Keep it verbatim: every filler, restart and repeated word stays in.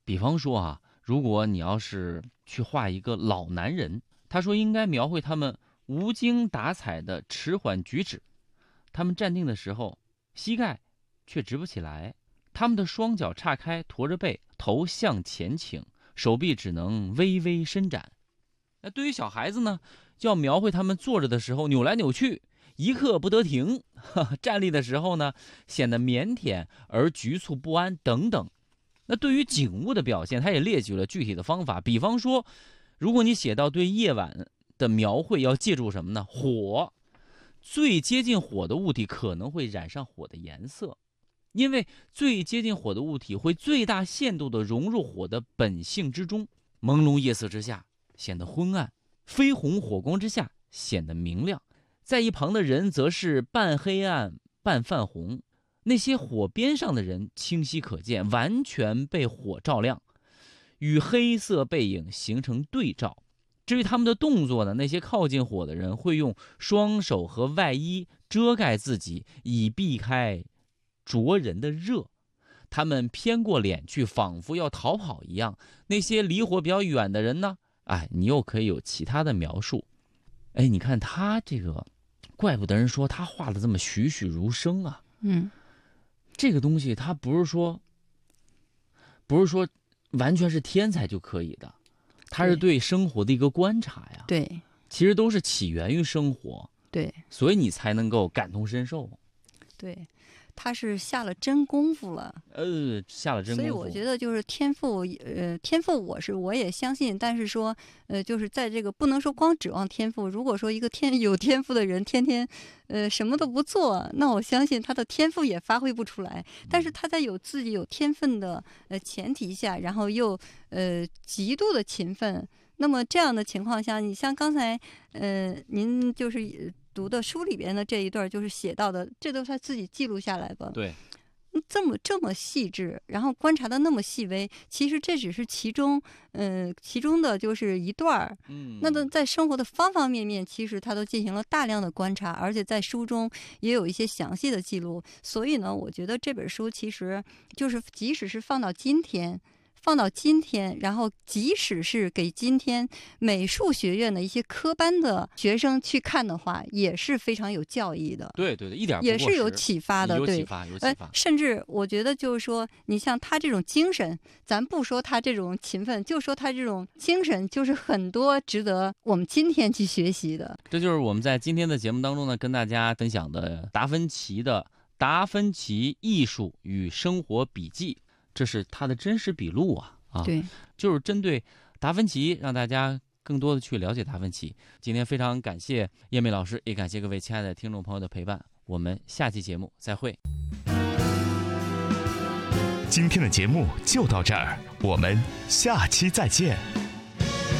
比方说啊，如果你要是去画一个老男人，他说应该描绘他们无精打采的迟缓举止，他们站定的时候膝盖却直不起来，他们的双脚岔开驼着背，头向前倾，手臂只能微微伸展。那对于小孩子呢，就要描绘他们坐着的时候扭来扭去，一刻不得停，呵呵，站立的时候呢显得腼腆而局促不安等等。那对于景物的表现，他也列举了具体的方法。比方说，如果你写到对夜晚的描绘，要借助什么呢？火，最接近火的物体可能会染上火的颜色，因为最接近火的物体会最大限度地融入火的本性之中。朦胧夜色之下显得昏暗，绯红火光之下显得明亮，在一旁的人则是半黑暗半泛红。那些火边上的人清晰可见，完全被火照亮，与黑色背影形成对照。至于他们的动作呢，那些靠近火的人会用双手和外衣遮盖自己，以避开灼人的热。他们偏过脸去，仿佛要逃跑一样。那些离火比较远的人呢，哎，你又可以有其他的描述。哎，你看他这个，怪不得人说他画的这么栩栩如生啊。 嗯。 这个东西它不是说不是说完全是天才就可以的，它是对生活的一个观察呀。 对， 其实都是起源于生活。 对， 所以你才能够感同身受。 对，他是下了真功夫了。 呃，下了真功夫。 所以我觉得就是天赋，呃，天赋我是我也相信，但是说，呃，就是在这个不能说光指望天赋。如果说一个天有天赋的人天天，呃，什么都不做，那我相信他的天赋也发挥不出来。但是他在有自己有天分的呃前提下，然后又呃极度的勤奋，那么这样的情况下，你像刚才呃您就是读的书里边的这一段，就是写到的，这都是他自己记录下来的。 对。 这么这么细致，然后观察的那么细微，其实这只是其中，嗯、呃，其中的就是一段儿。 嗯， 那么在生活的方方面面，其实他都进行了大量的观察，而且在书中也有一些详细的记录。所以呢，我觉得这本书其实就是，即使是放到今天。放到今天，然后即使是给今天美术学院的一些科班的学生去看的话，也是非常有教益的。 对对对，一点不过时， 也是有启发的。 有启发，有启发。 呃，甚至我觉得就是说，你像他这种精神，咱不说他这种勤奋，就说他这种精神，就是很多值得我们今天去学习的。 这就是我们在今天的节目当中呢，跟大家分享的达芬奇的《达芬奇艺术与生活笔记》。这是他的真实笔录啊啊！ 对， 就是针对达芬奇，让大家更多的去了解达芬奇。今天非常感谢叶梅老师，也感谢各位亲爱的听众朋友的陪伴。我们下期节目再会。 今天的节目就到这儿，我们下期再见。